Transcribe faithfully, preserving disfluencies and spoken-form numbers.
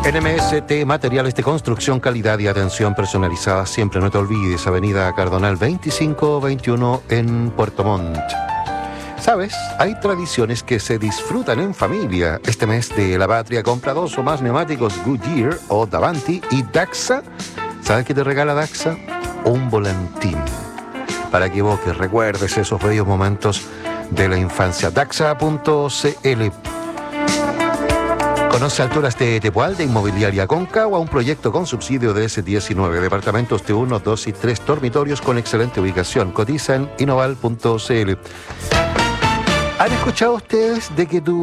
N M S T, materiales de construcción, calidad y atención personalizada. Siempre no te olvides, Avenida Cardonal veinticinco veintiuno en Puerto Montt. ¿Sabes? Hay tradiciones que se disfrutan en familia. Este mes de la patria, compra dos o más neumáticos Goodyear o Davanti y Daxa. ¿Sabes qué te regala Daxa? Un volantín. Para que evoques, recuerdes esos bellos momentos de la infancia. Daxa punto c l. Conoce Alturas de Tepual de Inmobiliaria Concagua, un proyecto con subsidio de ese diecinueve, departamentos de uno, dos y tres dormitorios con excelente ubicación. Cotiza en inoval punto c l. ¿Han escuchado ustedes de que tu